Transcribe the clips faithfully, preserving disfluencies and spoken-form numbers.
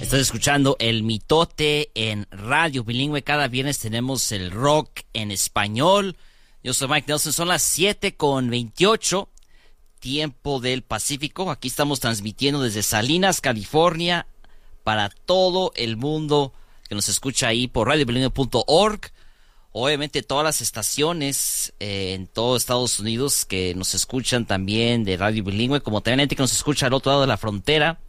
Estás escuchando El Mitote en Radio Bilingüe. Cada viernes tenemos el rock en español. Yo soy Mike Nelson. Son las siete con veintiocho, tiempo del Pacífico. Aquí estamos transmitiendo desde Salinas, California, para todo el mundo que nos escucha ahí por radio bilingüe punto org. Obviamente todas las estaciones eh, en todo Estados Unidos que nos escuchan también de Radio Bilingüe, como también gente que nos escucha al otro lado de la frontera,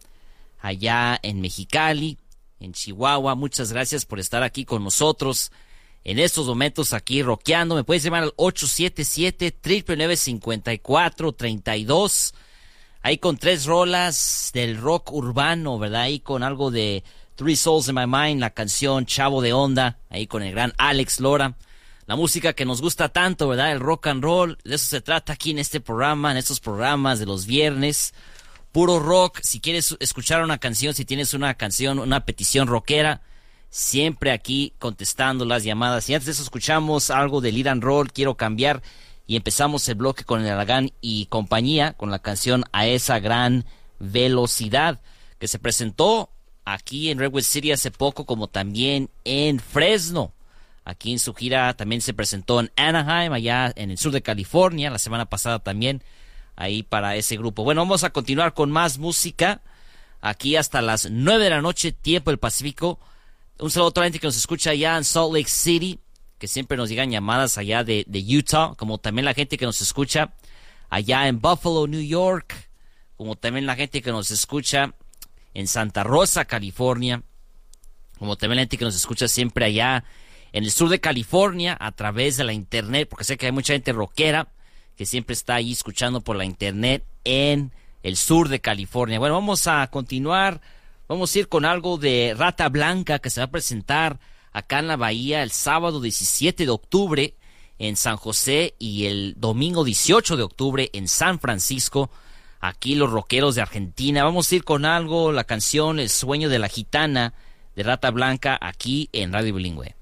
allá en Mexicali, en Chihuahua. Muchas gracias por estar aquí con nosotros en estos momentos aquí rockeando. Me puedes llamar al ocho siete siete, nueve nueve nueve, cinco cuatro tres dos. Ahí con tres rolas del rock urbano, ¿verdad? Ahí con algo de Three Souls in My Mind, la canción Chavo de Onda, ahí con el gran Alex Lora. La música que nos gusta tanto, ¿verdad? El rock and roll. De eso se trata aquí en este programa, en estos programas de los viernes. Puro rock. Si quieres escuchar una canción, si tienes una canción, una petición rockera, siempre aquí contestando las llamadas. Y antes de eso escuchamos algo de Lead and Roll, Quiero Cambiar, y empezamos el bloque con el Aragán y compañía, con la canción A Esa Gran Velocidad, que se presentó aquí en Redwood City hace poco, como también en Fresno. Aquí en su gira también se presentó en Anaheim, allá en el sur de California, la semana pasada también, ahí para ese grupo. Bueno, vamos a continuar con más música, aquí hasta las nueve de la noche, tiempo del Pacífico. Un saludo a toda la gente que nos escucha allá en Salt Lake City, que siempre nos llegan llamadas allá de, de Utah, como también la gente que nos escucha allá en Buffalo, New York, como también la gente que nos escucha en Santa Rosa, California, como también la gente que nos escucha siempre allá en el sur de California a través de la internet, porque sé que hay mucha gente rockera que siempre está ahí escuchando por la internet en el sur de California. Bueno, vamos a continuar, vamos a ir con algo de Rata Blanca, que se va a presentar acá en la Bahía el sábado diecisiete de octubre en San José y el domingo dieciocho de octubre en San Francisco. Aquí los rockeros de Argentina. Vamos a ir con algo, la canción El Sueño de la Gitana de Rata Blanca, aquí en Radio Bilingüe.